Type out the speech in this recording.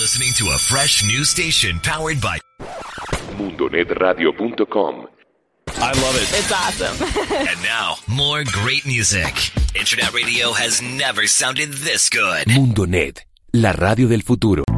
listening to a fresh new station powered by MundoNetRadio.com. I love it. It's awesome. And now, more great music. Internet radio has never sounded this good. Mundonet, la radio del futuro.